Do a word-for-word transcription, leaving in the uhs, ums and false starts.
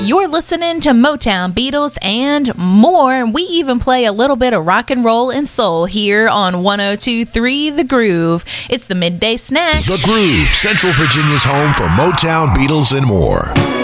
You're listening to Motown, Beatles, and more. We even play a little bit of rock and roll and soul here on one oh two point three The Groove. It's the Midday Snack. The Groove, Central Virginia's home for Motown, Beatles, and more.